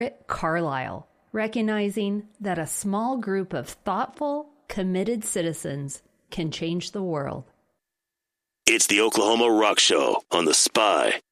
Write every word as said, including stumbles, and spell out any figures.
Carlisle, recognizing that a small group of thoughtful, committed citizens can change the world. It's the Oklahoma Rock Show on The Spy.